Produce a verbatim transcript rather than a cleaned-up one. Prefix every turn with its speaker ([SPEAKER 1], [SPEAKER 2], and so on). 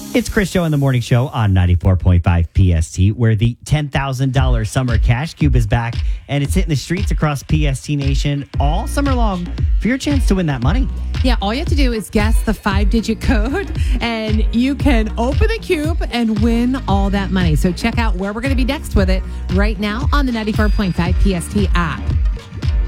[SPEAKER 1] It's Chris Show in the Morning Show on ninety-four point five P S T, where the ten thousand dollars Summer Cash Cube is back, and it's hitting the streets across P S T Nation all summer long for your chance to win that money.
[SPEAKER 2] Yeah, all you have to do is guess the five-digit code, and you can open the cube and win all that money. So check out where we're going to be next with it right now on the ninety-four point five P S T app.